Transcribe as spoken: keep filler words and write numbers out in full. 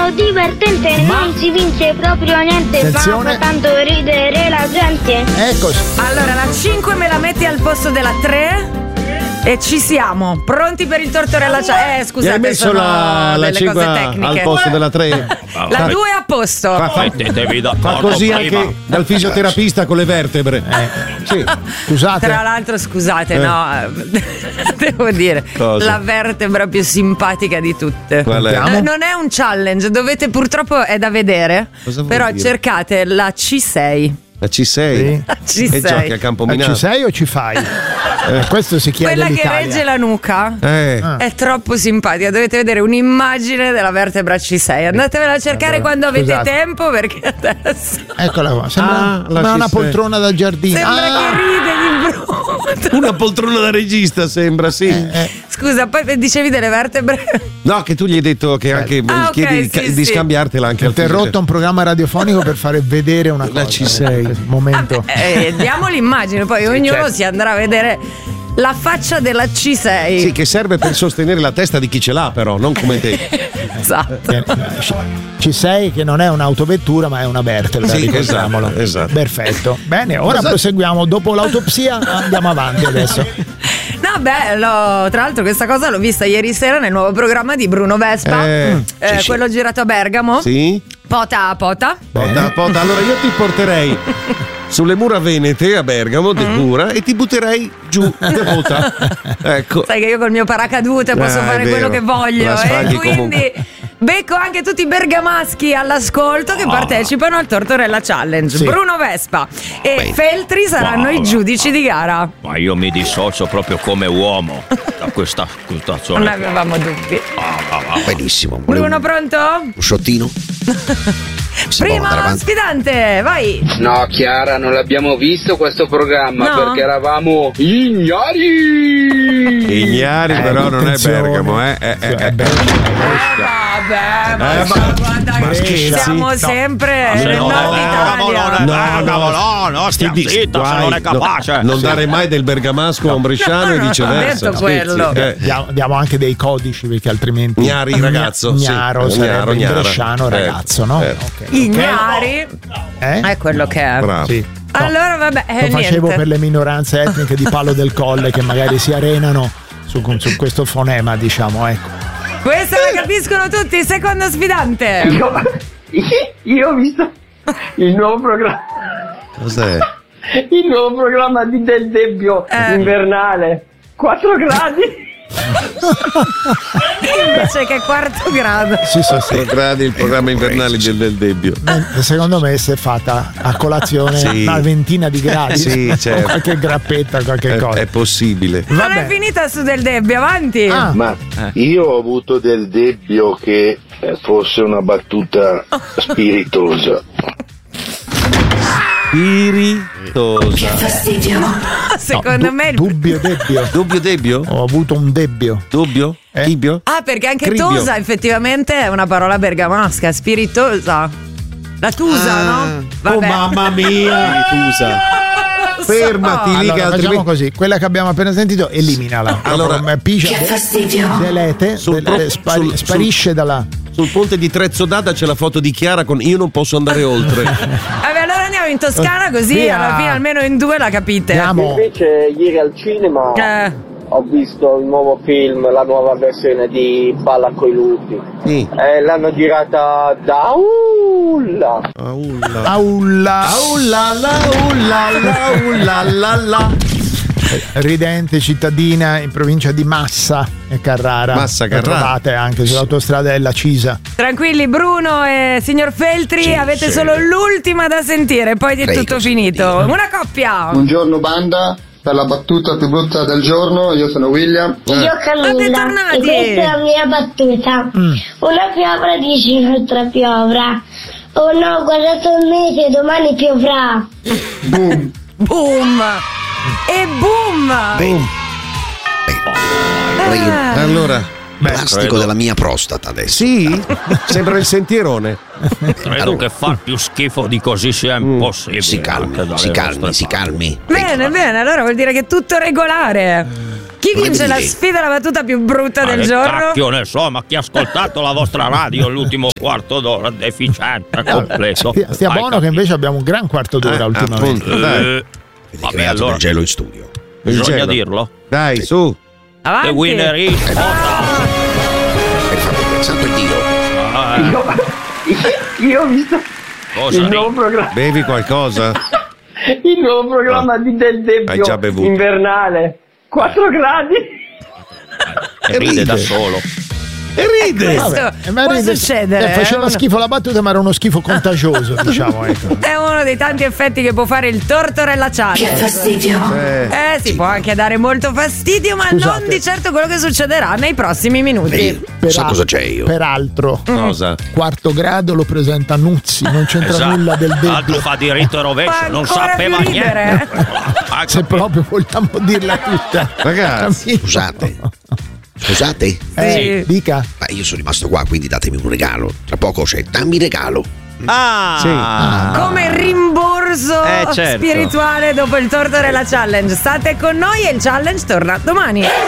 molto divertente, Ma... non si vince proprio niente, Attenzione. fa tanto ridere la gente. Eccoci. Allora, la cinque me la metti al posto della tre? E ci siamo, pronti per il tortorella ciao. Eh, scusate, Mi hai messo sono la, la delle cinque cose tecniche. al posto della tre. La due a posto. Fa, fa, fa così anche dal fisioterapista con le vertebre. Eh. Sì. Scusate. Tra l'altro, scusate, Eh. no, devo dire, Cosa? la vertebra più simpatica di tutte. Qual è? Eh, Non è un challenge, dovete purtroppo è da vedere. Cosa vuol Però dire? cercate la C sei. La C sei? Sì. E C sei. giochi a Campominato. Ci sei o ci fai? Eh, questo si chiede Quella che l'Italia. regge la nuca Eh. Ah. è troppo simpatica. Dovete vedere un'immagine della vertebra C sei. Andatevela a cercare quando avete Scusate. tempo, perché adesso Eccola qua. Sembra, Ah, la sembra una ci sei. poltrona da giardino. sembra Ah! che ride di brutto. Una poltrona da regista sembra, sì. Eh, Scusa, poi dicevi delle vertebre? No, che tu gli hai detto che anche Ah, ok, chiedi di, sì, di sì. scambiartela anche Ho al interrotto un programma radiofonico per fare vedere una cosa. La C sei. Momento. Eh, diamo l'immagine, poi ognuno certo. si andrà a vedere la faccia della C sei. Sì, che serve per sostenere la testa di chi ce l'ha, però, non come te. Esatto. Eh, C sei che non è un'autovettura ma è una vertebra, Sì, ricordiamolo. esatto, esatto. Perfetto. Bene, ora Cosa- proseguiamo. Dopo l'autopsia andiamo avanti adesso. No, beh, l'ho- tra l'altro questa cosa l'ho vista ieri sera nel nuovo programma di Bruno Vespa, Eh, eh, sì, sì. quello girato a Bergamo. Sì? Pota a pota. Pota, pota. Allora io ti porterei sulle mura venete a Bergamo, del mura, e ti butterei giù de pota. Ecco. Sai che io col mio paracadute posso Ah, è fare vero. quello che voglio. La E sfaghi quindi comunque. becco anche tutti i bergamaschi all'ascolto che partecipano al Tortorella Challenge. Sì. Bruno Vespa e Beh. Feltri saranno i giudici di gara. Ma io mi dissocio proprio come uomo da questa Non situazione. avevamo dubbi. Benissimo. Bruno, pronto? Un sciottino? Possiamo andare Prima avanti? sfidante, vai. No, Chiara, non l'abbiamo visto questo programma No. perché eravamo ignari. Ignari, Eh, però non è attenzione. Bergamo, eh. eh, eh, eh. Eh, vabbè, ma, Eh, ma- guarda ma che scherzi? siamo No. sempre No, nel no, nord no, Italia. No, no, no, no, stia Ti dico, zitta, se guai, non è capace. no, non dare mai del bergamasco a un bresciano No, e no, viceversa. ho detto quello. Scherzi, eh. Diamo, diamo anche dei codici perché altrimenti Gnari, ragazzo, sì. Gnaro Eh, sarebbe gnaro, in gnara. bresciano Eh, ragazzo, no? eh. Ok. Ignari Eh? è quello che è. Bravo. Sì. No, Allora vabbè, eh, lo facevo niente. per le minoranze etniche di Palo del Colle che magari si arenano su, su questo fonema, diciamo, ecco. Questa la capiscono tutti, secondo sfidante. Io, io ho visto il nuovo programma, Cos'è? il nuovo programma di Del Debbio Eh. invernale. quattro gradi. Invece che quarto grado. Sì, sì, sì. Tre gradi il programma invernale del, del Debbio. Eh, Secondo me si è fatta a colazione Sì. una ventina di gradi. Sì, certo. Qualche grappetta, qualche È, cosa. è possibile. Non Vabbè. è finita su Del Debbio, avanti. Ah, Ma io ho avuto del dubbio che eh, fosse una battuta spiritosa. Spiritosa. Secondo du- me il- dubbio debbio. Dubbio Debbio? Ho avuto un debbio. Dubbio? Eh? Tibio? Ah, perché anche Cribio. tosa effettivamente è una parola bergamasca, spiritosa. La tusa, Ah. no? Oh mamma mia! Tusa. Fermati lì Allora, che facciamo altrimenti. così, quella che abbiamo appena sentito, eliminala. Allora- Allora, pigia, delete, Sul del- pro- spari- sul- sparisce dalla. Sul ponte di Trezzodata c'è la foto di Chiara con Io non posso andare oltre. Vabbè, allora andiamo in Toscana così Via. alla fine almeno in due la capite. Andiamo. Invece ieri al cinema Eh, ho visto il nuovo film, la nuova versione di Balla coi lupi. Sì. Eh, l'hanno girata da Ulla. Aulla. Aulla. Aulla la ulla la ulla la la. Ridente cittadina in provincia di Massa e Carrara. Massa, La Carrara. trovate anche sull'autostrada della Cisa. tranquilli Bruno e signor Feltri, Sì, avete sì. solo l'ultima da sentire, poi è Prego, tutto sì. finito. Una coppia. Buongiorno banda, per la battuta più brutta del giorno, io sono William. Io Camilla, bentornati. e questa è la mia battuta. Una piovra dice un'altra piovra. Oh no, guardate un mese, domani piovrà. Boom. Boom. E boom. Boom. Vorrei un Allora, plastico credo. della mia prostata adesso. sì? Sembra il sentierone. Credo che far più schifo di così sia impossibile. Si anche calmi, dalle si calmi, nostre si parti. calmi. Bene, bene, allora vuol dire che è tutto regolare. Chi Chi Non vince mi la dire. sfida alla battuta più brutta Ma del che giorno? cacchio ne so, ma chi ha ascoltato la vostra radio l'ultimo quarto d'ora deficiente, completo. Stia, stia Hai buono che capito? invece abbiamo un gran quarto d'ora Eh, ultimamente. appunto, dai. Eh, Vedi, vabbè, creato allora del gelo in studio. bisogna gelo. dirlo. Dai, su. The Avanti. winner is Per favore, santo Dio. Ah, Io ho visto cosa il nuovo dici? programma, Bevi qualcosa? il nuovo programma di Del Debbio Hai già bevuto. invernale. quattro gradi. E ride da solo. E ride! Questo Eh, ma può ride- succedere. eh, faceva è uno- schifo la battuta, ma era uno schifo contagioso, diciamo. Ecco. È uno dei tanti effetti che può fare il Tortorella Challenge. Che fastidio. Eh, Eh sì, può anche dare molto fastidio, ma Scusate. non di certo quello che succederà nei prossimi minuti. Eh, so cosa c'è io. Peraltro, cosa? quarto grado lo presenta Nuzzi, non c'entra Esatto. nulla del L'altro Debbio. fa diritto e rovescio, Fa non ancora sapeva più ridere. niente. Ah, Se proprio vogliamo dirla tutta. Ragazzi, Capito? Scusate. Scusate. Eh, dica. Ma io sono rimasto qua, quindi datemi un regalo. Tra poco c'è dammi regalo. Ah, Come rimborso Eh, certo. spirituale dopo il Tortorella Challenge. State con noi e il challenge torna domani.